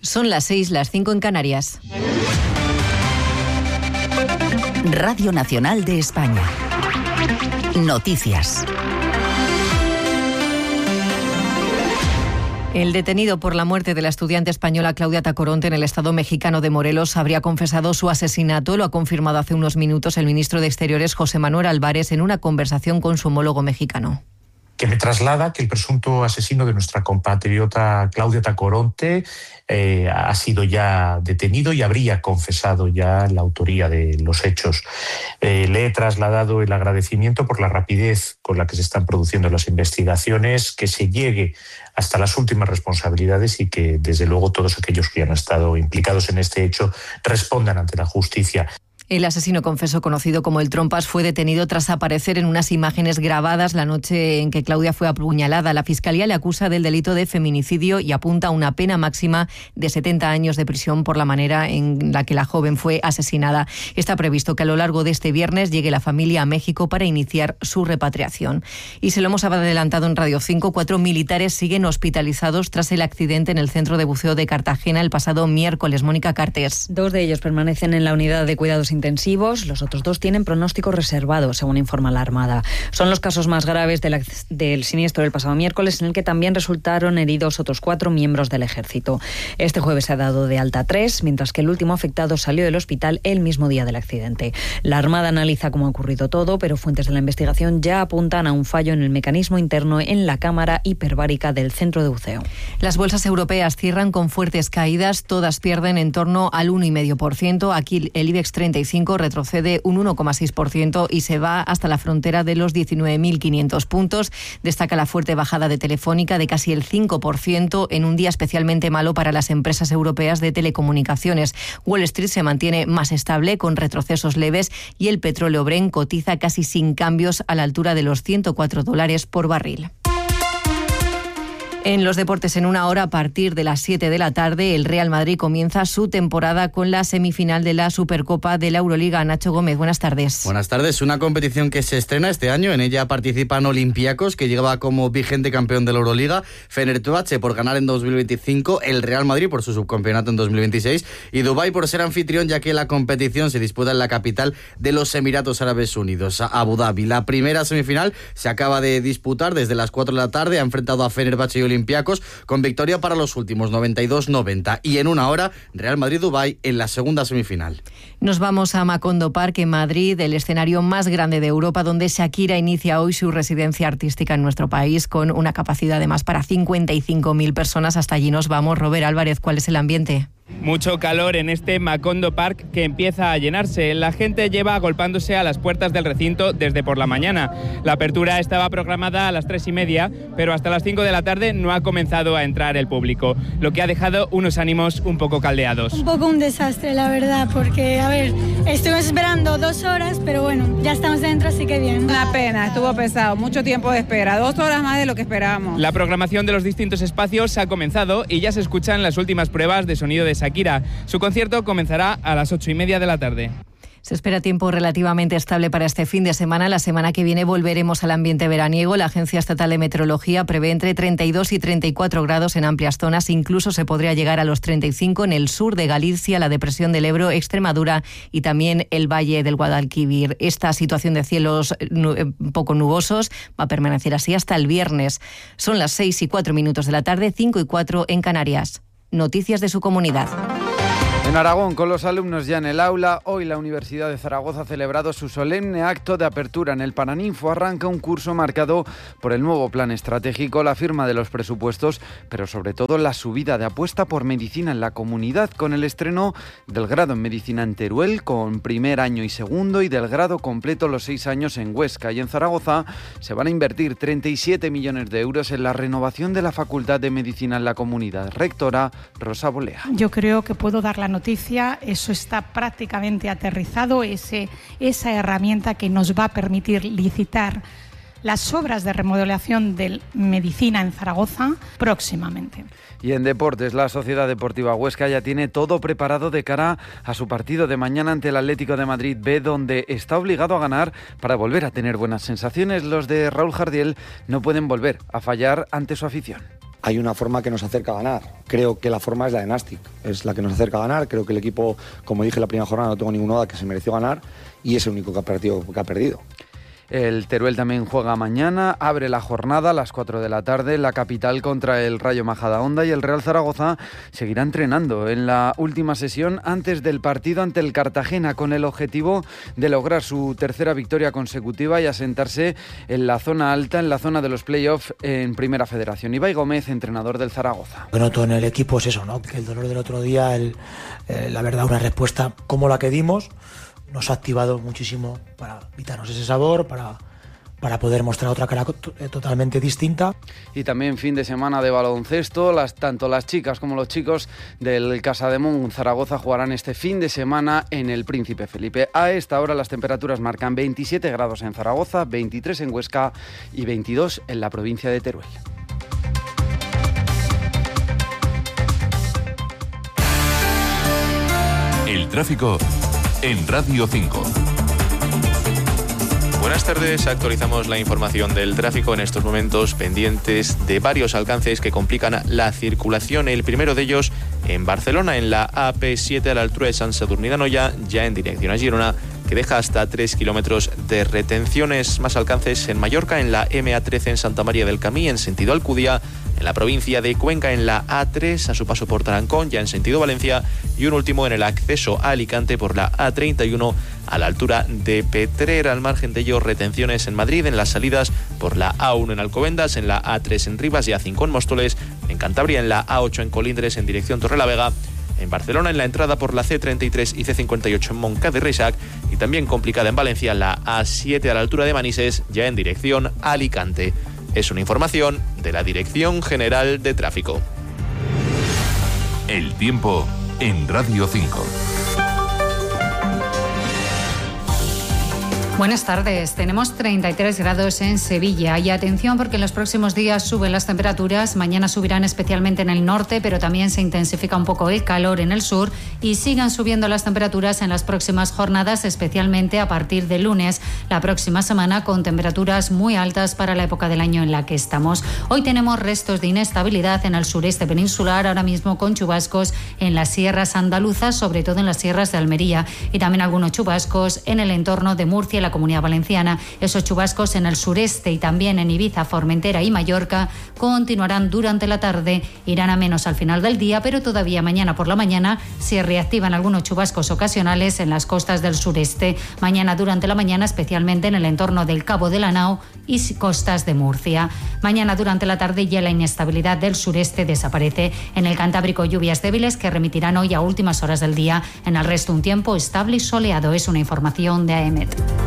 Son las 6, las 5 en Canarias. Radio Nacional de España. Noticias. El detenido por la muerte de la estudiante española Claudia Tacoronte en el estado mexicano de Morelos habría confesado su asesinato. Lo ha confirmado hace unos minutos el ministro de Exteriores, José Manuel Álvarez, en una conversación con su homólogo mexicano. Que me traslada que el presunto asesino de nuestra compatriota Claudia Tacoronte ha sido ya detenido y habría confesado ya la autoría de los hechos. Le he trasladado el agradecimiento por la rapidez con la que se están produciendo las investigaciones, que se llegue hasta las últimas responsabilidades y que, desde luego, todos aquellos que han estado implicados en este hecho respondan ante la justicia. El asesino confeso, conocido como el Trompas, fue detenido tras aparecer en unas imágenes grabadas la noche en que Claudia fue apuñalada. La Fiscalía le acusa del delito de feminicidio y apunta a una pena máxima de 70 años de prisión por la manera en la que la joven fue asesinada. Está previsto que a lo largo de este viernes llegue la familia a México para iniciar su repatriación. Y se lo hemos adelantado en Radio 5, 4 militares siguen hospitalizados tras el accidente en el centro de buceo de Cartagena el pasado miércoles. Mónica Cartes. 2 de ellos permanecen en la unidad de cuidados intensivos, los otros 2 tienen pronóstico reservado, según informa la Armada. Son los casos más graves del siniestro del pasado miércoles, en el que también resultaron heridos otros 4 miembros del Ejército. Este jueves se ha dado de alta 3, mientras que el último afectado salió del hospital el mismo día del accidente. La Armada analiza cómo ha ocurrido todo, pero fuentes de la investigación ya apuntan a un fallo en el mecanismo interno en la cámara hiperbárica del centro de buceo. Las bolsas europeas cierran con fuertes caídas, todas pierden en torno al 1,5%. Aquí el IBEX 35 retrocede un 1,6% y se va hasta la frontera de los 19.500 puntos. Destaca la fuerte bajada de Telefónica de casi el 5% en un día especialmente malo para las empresas europeas de telecomunicaciones. Wall Street se mantiene más estable con retrocesos leves y el petróleo Brent cotiza casi sin cambios a la altura de los $104 por barril. En los deportes, en una hora, a partir de las 7 de la tarde, el Real Madrid comienza su temporada con la semifinal de la Supercopa de la Euroliga. Nacho Gómez, buenas tardes. Buenas tardes. Una competición que se estrena este año. En ella participan Olympiacos, que llegaba como vigente campeón de la Euroliga, Fenerbahce por ganar en 2025, el Real Madrid por su subcampeonato en 2026 y Dubái por ser anfitrión, ya que la competición se disputa en la capital de los Emiratos Árabes Unidos, Abu Dhabi. La primera semifinal se acaba de disputar desde las 4 de la tarde. Ha enfrentado a Fenerbahce y Olympiacos con victoria para los últimos 92-90 y en una hora Real Madrid-Dubái en la segunda semifinal. Nos vamos a Macondo Park en Madrid, el escenario más grande de Europa, donde Shakira inicia hoy su residencia artística en nuestro país con una capacidad de más para 55.000 personas. Hasta allí nos vamos. Robert Álvarez, ¿cuál es el ambiente? Mucho calor en este Macondo Park que empieza a llenarse. La gente lleva agolpándose a las puertas del recinto desde por la mañana. La apertura estaba programada a las 3:30, pero hasta las 5 de la tarde no ha comenzado a entrar el público, lo que ha dejado unos ánimos un poco caldeados. Un poco un desastre, la verdad, porque, estuvimos esperando 2 horas, pero bueno, ya estamos dentro, así que bien. Una pena, estuvo pesado, mucho tiempo de espera, 2 horas más de lo que esperábamos. La programación de los distintos espacios ha comenzado y ya se escuchan las últimas pruebas de sonido de Shakira. Su concierto comenzará a las 8:30 de la tarde. Se espera tiempo relativamente estable para este fin de semana. La semana que viene volveremos al ambiente veraniego. La Agencia Estatal de Meteorología prevé entre 32 y 34 grados en amplias zonas. Incluso se podría llegar a los 35 en el sur de Galicia, la depresión del Ebro, Extremadura y también el valle del Guadalquivir. Esta situación de cielos poco nubosos va a permanecer así hasta el viernes. Son las 6:04 de la tarde, 5:04 en Canarias. Noticias de su comunidad. En Aragón, con los alumnos ya en el aula, hoy la Universidad de Zaragoza ha celebrado su solemne acto de apertura. En el Paraninfo arranca un curso marcado por el nuevo plan estratégico, la firma de los presupuestos, pero sobre todo la subida de apuesta por medicina en la comunidad, con el estreno del grado en medicina en Teruel, con primer año y segundo, y del grado completo los 6 años en Huesca. Y en Zaragoza se van a invertir 37 millones de euros en la renovación de la Facultad de Medicina en la comunidad. Rectora Rosa Bolea. Yo creo que puedo dar la noticia, eso está prácticamente aterrizado, esa herramienta que nos va a permitir licitar las obras de remodelación de medicina en Zaragoza próximamente. Y en deportes, la Sociedad Deportiva Huesca ya tiene todo preparado de cara a su partido de mañana ante el Atlético de Madrid B, donde está obligado a ganar para volver a tener buenas sensaciones. Los de Raúl Jardiel no pueden volver a fallar ante su afición. hay una forma que nos acerca a ganar. Creo que la forma es la de Nastic, es la que nos acerca a ganar. Creo que el equipo, como dije en la primera jornada, no tengo ninguna duda que se mereció ganar y es el único partido que ha perdido. El Teruel también juega mañana, abre la jornada a las 4 de la tarde, la capital contra el Rayo Majadahonda, y el Real Zaragoza seguirá entrenando en la última sesión antes del partido ante el Cartagena, con el objetivo de lograr su tercera victoria consecutiva y asentarse en la zona alta, en la zona de los playoffs en Primera Federación. Ibai Gómez, entrenador del Zaragoza. Lo que noto en el equipo es eso, ¿no? Que el dolor del otro día, la verdad, una respuesta como la que dimos, nos ha activado muchísimo para quitarnos ese sabor, para poder mostrar otra cara totalmente distinta. Y también fin de semana de baloncesto, tanto las chicas como los chicos del Casademont Zaragoza jugarán este fin de semana en el Príncipe Felipe. A esta hora las temperaturas marcan 27 grados en Zaragoza, 23 en Huesca y 22 en la provincia de Teruel. El tráfico en Radio 5. Buenas tardes, actualizamos la información del tráfico en estos momentos, pendientes de varios alcances que complican la circulación. El primero de ellos en Barcelona, en la AP7 a la altura de Sant Sadurní d'Anoia, ya en dirección a Girona, que deja hasta 3 kilómetros de retenciones. Más alcances en Mallorca, en la MA13 en Santa María del Camí, en sentido Alcudia, en la provincia de Cuenca, en la A3 a su paso por Tarancón, ya en sentido Valencia, y un último en el acceso a Alicante por la A31 a la altura de Petrer. Al margen de ello, retenciones en Madrid, en las salidas por la A1 en Alcobendas, en la A3 en Rivas y A5 en Móstoles, en Cantabria, en la A8 en Colindres en dirección Torrelavega, en Barcelona en la entrada por la C33 y C58 en Montcada y Reixac, y también complicada en Valencia la A7 a la altura de Manises, ya en dirección Alicante. Es una información de la Dirección General de Tráfico. El tiempo en Radio 5. Buenas tardes. Tenemos 33 grados en Sevilla y atención porque en los próximos días suben las temperaturas. Mañana subirán especialmente en el norte, pero también se intensifica un poco el calor en el sur y sigan subiendo las temperaturas en las próximas jornadas, especialmente a partir de lunes, la próxima semana, con temperaturas muy altas para la época del año en la que estamos. Hoy tenemos restos de inestabilidad en el sureste peninsular, ahora mismo con chubascos en las sierras andaluzas, sobre todo en las sierras de Almería, y también algunos chubascos en el entorno de Murcia y la Comunidad Valenciana. Esos chubascos en el sureste y también en Ibiza, Formentera y Mallorca continuarán durante la tarde, irán a menos al final del día, pero todavía mañana por la mañana se reactivan algunos chubascos ocasionales en las costas del sureste. Mañana durante la mañana, especialmente en el entorno del Cabo de la Nao y costas de Murcia. Mañana durante la tarde ya la inestabilidad del sureste desaparece. En el Cantábrico, lluvias débiles que remitirán hoy a últimas horas del día. En el resto, un tiempo estable y soleado. Es una información de AEMET.